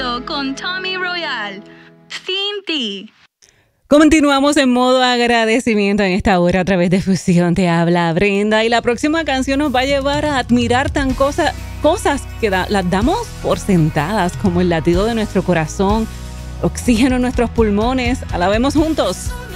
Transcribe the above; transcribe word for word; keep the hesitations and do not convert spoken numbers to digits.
éxito con Tommy Royal. Sin ti. Continuamos en modo agradecimiento en esta hora a través de Fusión. Te habla Brenda y la próxima canción nos va a llevar a admirar tan cosa, cosas que da, las damos por sentadas, como el latido de nuestro corazón, oxígeno en nuestros pulmones. Alabemos juntos.